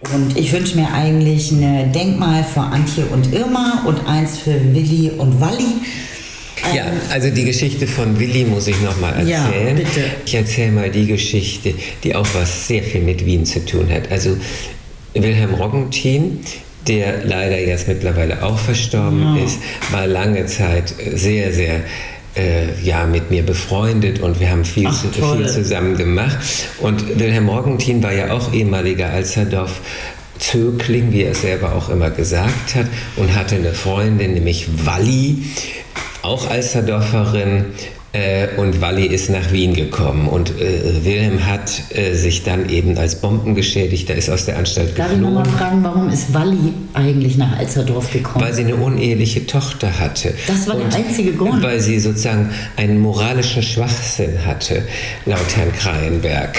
Und ich wünsche mir eigentlich ein Denkmal für Antje und Irma und eins für Willi und Walli. Ja, also die Geschichte von Willi muss ich noch mal erzählen. Ja, bitte. Ich erzähle mal die Geschichte, die auch was sehr viel mit Wien zu tun hat. Also Wilhelm Roggentin, der leider jetzt mittlerweile auch verstorben ist, war lange Zeit sehr, sehr mit mir befreundet und wir haben viel zusammen gemacht. Und Wilhelm Roggentin war ja auch ehemaliger Alsterdorf-Zögling, wie er selber auch immer gesagt hat, und hatte eine Freundin, nämlich Walli, auch Alsterdorferin, und Walli ist nach Wien gekommen und Wilhelm hat sich dann eben als Bombengeschädigter ist aus der Anstalt geflohen. Darf ich nochmal fragen, warum ist Walli eigentlich nach Alsterdorf gekommen? Weil sie eine uneheliche Tochter hatte. Das war der einzige Grund? Weil sie sozusagen einen moralischen Schwachsinn hatte, laut Herrn Krayenberg.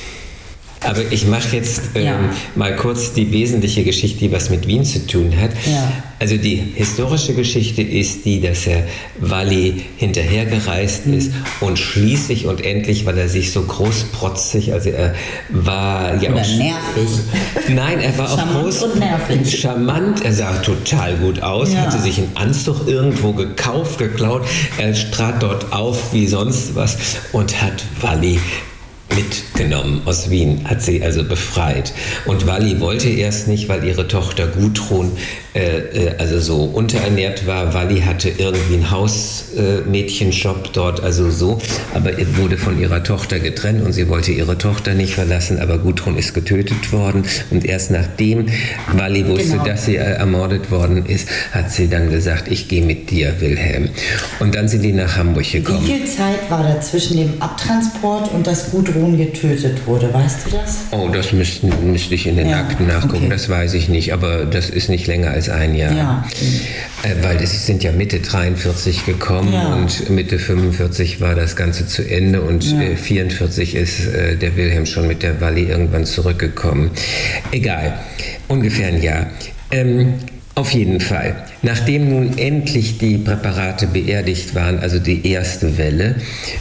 Aber ich mache jetzt mal kurz die wesentliche Geschichte, die was mit Wien zu tun hat. Ja. Also die historische Geschichte ist die, dass Herr Walli hinterhergereist ist und schließlich und endlich, weil er sich so großprotzig, also er war ja oder auch nervig. Nein, er war charmant auch groß und nervig. Charmant, er sah total gut aus, hatte sich einen Anzug irgendwo gekauft, geklaut. Er trat dort auf wie sonst was und hat Walli mitgenommen aus Wien, hat sie also befreit. Und Walli wollte erst nicht, weil ihre Tochter Gudrun also so unterernährt war. Walli hatte irgendwie einen Hausmädchenjob dort, also so, aber er wurde von ihrer Tochter getrennt und sie wollte ihre Tochter nicht verlassen, aber Gudrun ist getötet worden und erst nachdem Walli wusste, dass sie ermordet worden ist, hat sie dann gesagt, ich gehe mit dir, Wilhelm. Und dann sind die nach Hamburg gekommen. Wie viel Zeit war da zwischen dem Abtransport und dass Gudrun getötet wurde, weißt du das? Oh, das müsste ich in den Akten nachgucken, das weiß ich nicht, aber das ist nicht länger als ein Jahr. Ja. Weil sie sind ja Mitte 43 gekommen und Mitte 45 war das Ganze zu Ende und 44 ist der Wilhelm schon mit der Walli irgendwann zurückgekommen. Egal, ungefähr ein Jahr. Auf jeden Fall. Nachdem nun endlich die Präparate beerdigt waren, also die erste Welle,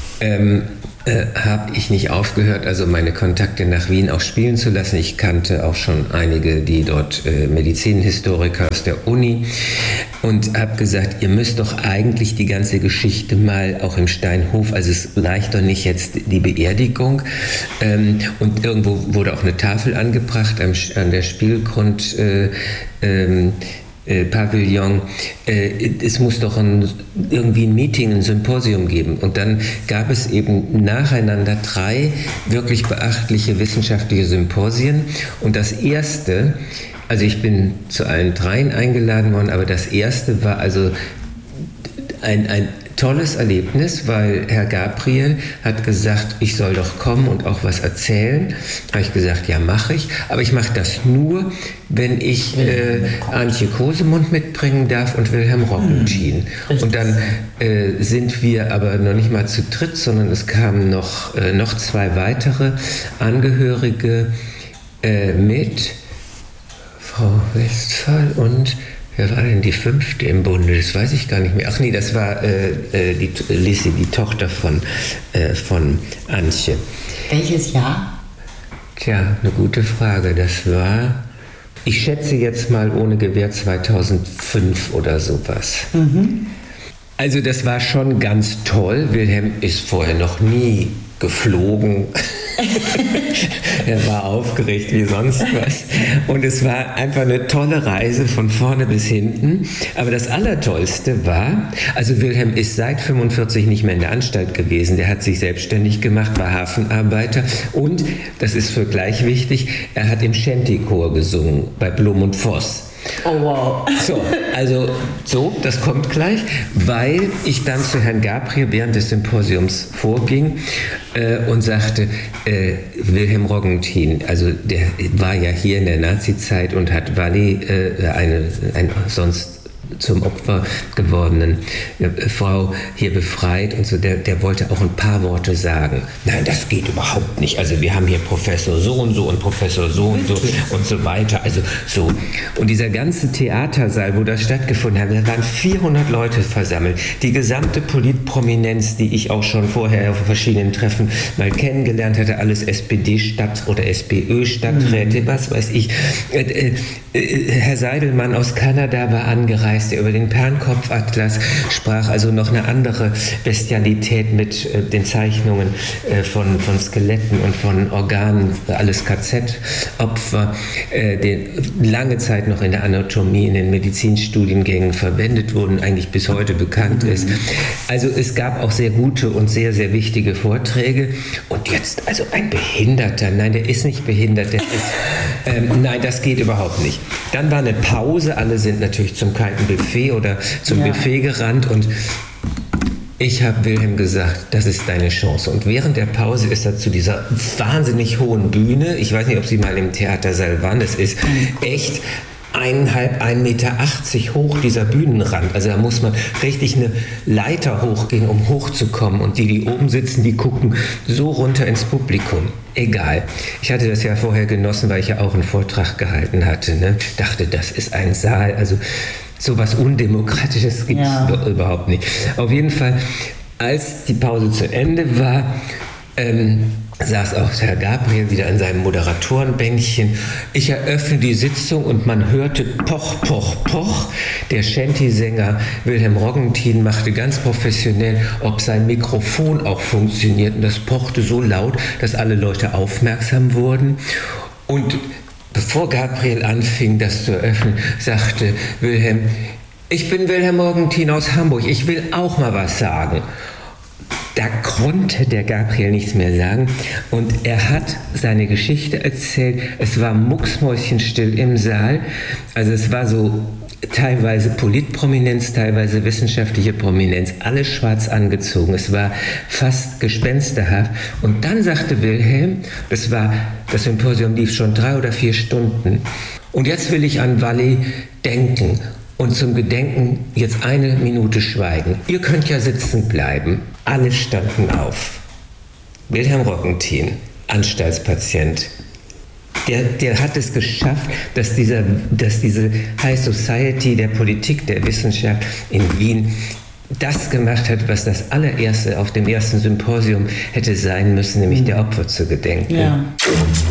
habe ich nicht aufgehört, also meine Kontakte nach Wien auch spielen zu lassen. Ich kannte auch schon einige, die dort Medizinhistoriker aus der Uni und habe gesagt, ihr müsst doch eigentlich die ganze Geschichte mal auch im Steinhof, also es reicht doch nicht jetzt die Beerdigung und irgendwo wurde auch eine Tafel angebracht an der Spielgrund Pavillon, es muss doch irgendwie ein Meeting, ein Symposium geben. Und dann gab es eben nacheinander 3 wirklich beachtliche wissenschaftliche Symposien. Und das erste, also ich bin zu allen 3 eingeladen worden, aber das erste war also ein tolles Erlebnis, weil Herr Gabriel hat gesagt, ich soll doch kommen und auch was erzählen. Da habe ich gesagt, ja, mache ich. Aber ich mache das nur, wenn ich Antje Kosemund mitbringen darf und Wilhelm Roggentin. Und dann sind wir aber noch nicht mal zu dritt, sondern es kamen noch 2 weitere Angehörige mit, Frau Westphal und wer war denn die 5. im Bunde? Das weiß ich gar nicht mehr. Ach nee, das war die Lissi, die Tochter von Antje. Welches Jahr? Tja, eine gute Frage. Das war, ich schätze jetzt mal ohne Gewehr 2005 oder sowas. Also das war schon ganz toll. Wilhelm ist vorher noch nie geflogen. Er war aufgeregt wie sonst was. Und es war einfach eine tolle Reise von vorne bis hinten. Aber das Allertollste war, also Wilhelm ist seit 45 nicht mehr in der Anstalt gewesen. Der hat sich selbstständig gemacht, war Hafenarbeiter. Und, das ist für gleich wichtig, er hat im Shantychor gesungen bei Blum und Voss. Oh wow. So, das kommt gleich, weil ich dann zu Herrn Gabriel während des Symposiums vorging und sagte, Wilhelm Roggentin, also der war ja hier in der Nazizeit und hat Walli, ein sonst zum Opfer gewordenen Frau hier befreit und so, der wollte auch ein paar Worte sagen. Nein, das geht überhaupt nicht. Also wir haben hier Professor so und so und Professor so und so und so weiter. Also so. Und dieser ganze Theatersaal, wo das stattgefunden hat, da waren 400 Leute versammelt. Die gesamte Politprominenz, die ich auch schon vorher auf verschiedenen Treffen mal kennengelernt hatte, alles SPD-Stadt- oder SPÖ-Stadträte, was weiß ich. Herr Seidelmann aus Kanada war angereist, der über den Pernkopfatlas sprach, also noch eine andere Bestialität mit den Zeichnungen von Skeletten und von Organen, alles KZ-Opfer, die lange Zeit noch in der Anatomie, in den Medizinstudiengängen verwendet wurden, eigentlich bis heute bekannt ist. Also es gab auch sehr gute und sehr, sehr wichtige Vorträge. Und jetzt, also ein Behinderter, nein, der ist nicht behindert, der ist, nein, das geht überhaupt nicht. Dann war eine Pause, alle sind natürlich zum kalten Buffet oder zum Buffet gerannt und ich habe Wilhelm gesagt, das ist deine Chance. Und während der Pause ist er zu dieser wahnsinnig hohen Bühne, ich weiß nicht, ob Sie mal im Theatersaal waren, es ist echt 1,80 Meter hoch, dieser Bühnenrand. Also da muss man richtig eine Leiter hochgehen, um hochzukommen. Und die oben sitzen, die gucken so runter ins Publikum. Egal. Ich hatte das ja vorher genossen, weil ich ja auch einen Vortrag gehalten hatte. Ne? Dachte, das ist ein Saal. Also sowas Undemokratisches gibt es überhaupt nicht. Auf jeden Fall, als die Pause zu Ende war, saß auch Herr Gabriel wieder an seinem Moderatorenbänkchen. Ich eröffne die Sitzung und man hörte Poch, Poch, Poch. Der Shanty-Sänger Wilhelm Roggentin machte ganz professionell, ob sein Mikrofon auch funktioniert. Und das pochte so laut, dass alle Leute aufmerksam wurden. Und bevor Gabriel anfing, das zu eröffnen, sagte Wilhelm, ich bin Wilhelm Roggentin aus Hamburg, ich will auch mal was sagen. Da konnte der Gabriel nichts mehr sagen und er hat seine Geschichte erzählt. Es war mucksmäuschenstill im Saal, also es war so teilweise Politprominenz, teilweise wissenschaftliche Prominenz, alles schwarz angezogen. Es war fast gespensterhaft. Und dann sagte Wilhelm, das Symposium lief schon 3 oder 4 Stunden. Und jetzt will ich an Walli denken. Und zum Gedenken jetzt 1 Minute schweigen. Ihr könnt ja sitzen bleiben. Alle standen auf. Wilhelm Roggentin, Anstaltspatient. Der hat es geschafft, dass diese High Society der Politik, der Wissenschaft in Wien das gemacht hat, was das allererste auf dem ersten Symposium hätte sein müssen, nämlich der Opfer zu gedenken. Ja.